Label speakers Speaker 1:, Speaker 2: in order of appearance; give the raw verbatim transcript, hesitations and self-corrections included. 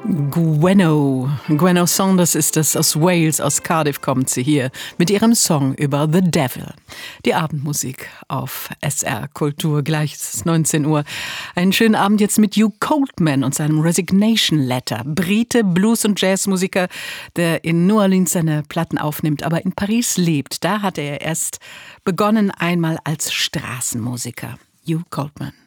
Speaker 1: Gwenno. Gwenno Saunders ist es, aus Wales, aus Cardiff kommt sie hier mit ihrem Song über The Devil. Die Abendmusik auf S R Kultur, gleich ist es neunzehn Uhr. Einen schönen Abend jetzt mit Hugh Coltman und seinem Resignation Letter. Brite, Blues- und Jazzmusiker, der in New Orleans seine Platten aufnimmt, aber in Paris lebt. Da hat er erst begonnen einmal als Straßenmusiker. Hugh Coltman.